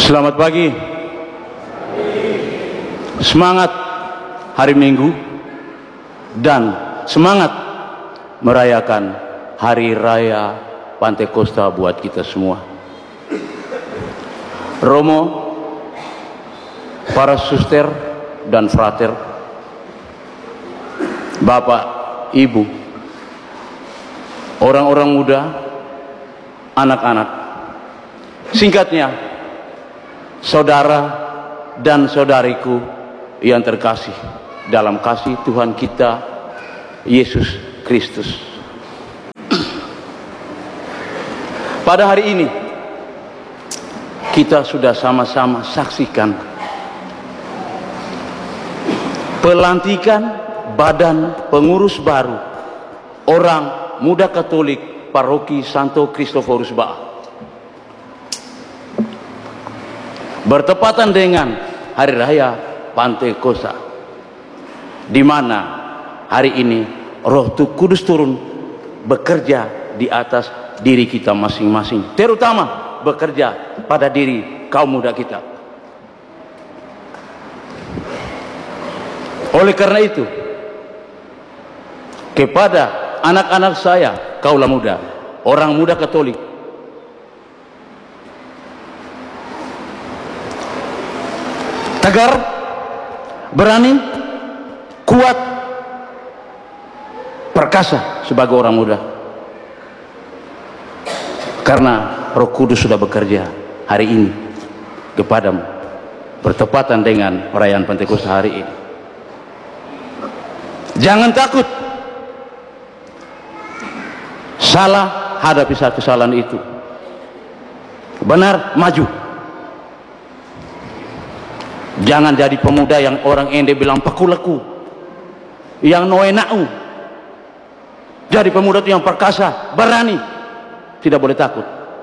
Selamat pagi. Semangat hari Minggu dan semangat merayakan Hari Raya Pantekosta buat kita semua. Romo, para suster dan frater, Bapak, Ibu, orang-orang muda, anak-anak, singkatnya, saudara dan saudariku yang terkasih dalam kasih Tuhan kita Yesus Kristus. Pada hari ini kita sudah sama-sama saksikan pelantikan badan pengurus baru orang muda Katolik Paroki Santo Kristoforus Baa. Bertepatan dengan Hari Raya Pantekosta, di mana hari ini Roh Kudus turun bekerja di atas diri kita masing-masing, terutama bekerja pada diri kaum muda kita. Oleh karena itu, kepada anak-anak saya, kaula muda, orang muda Katolik, tegar, berani, kuat, perkasa sebagai orang muda. Karena Roh Kudus sudah bekerja hari ini kepadamu, bertepatan dengan perayaan Pantekosta hari ini. Jangan takut. Salah, hadapi satu kesalahan itu. Benar, maju. Jangan jadi pemuda yang orang ende bilang paku-leku, yang noenau. Jadi pemuda itu yang perkasa, berani, tidak boleh takut.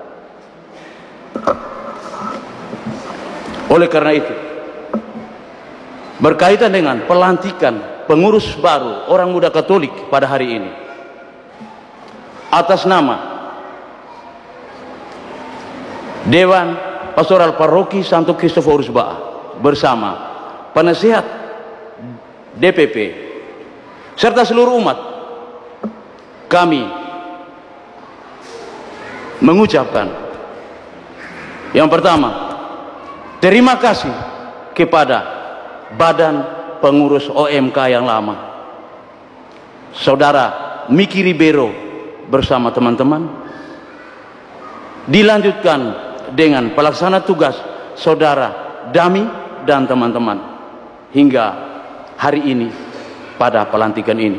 Oleh karena itu, berkaitan dengan pelantikan pengurus baru orang muda Katolik pada hari ini, atas nama Dewan Pastoral Paroki Santo Kristoforus Baa bersama penasihat DPP serta seluruh umat, kami mengucapkan yang pertama, terima kasih kepada badan pengurus OMK yang lama, Saudara Miki Ribeiro bersama teman-teman, dilanjutkan dengan pelaksana tugas Saudara Dami dan teman-teman hingga hari ini pada pelantikan ini.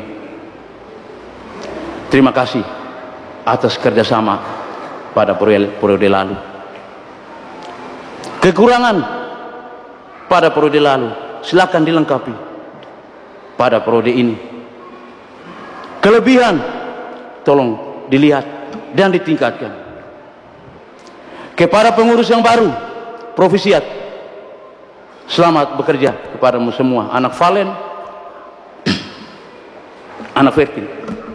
Terima kasih atas kerjasama pada periode lalu. Kekurangan pada periode lalu silakan dilengkapi pada periode ini. Kelebihan tolong dilihat dan ditingkatkan. Kepada pengurus yang baru, Profisiat, selamat bekerja kepadamu semua, anak Valen, anak Vertin.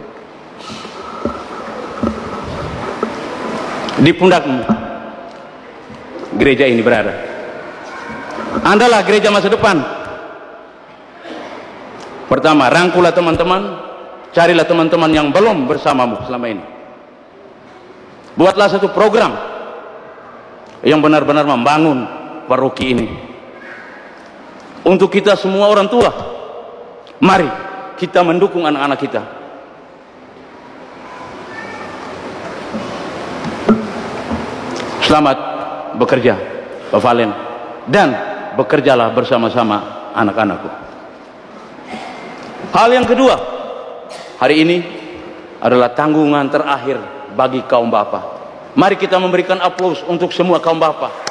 Di pundakmu gereja ini berada. Andalah gereja masa depan. Pertama, rangkulah teman-teman, carilah teman-teman yang belum bersamamu selama ini. Buatlah satu program yang benar-benar membangun paroki ini. Untuk kita semua orang tua, mari kita mendukung anak-anak kita. Selamat bekerja, Pak Valen, dan bekerjalah bersama-sama anak-anakku. Hal yang kedua, hari ini adalah tanggungan terakhir bagi kaum bapa. Mari kita memberikan aplaus untuk semua kaum bapa.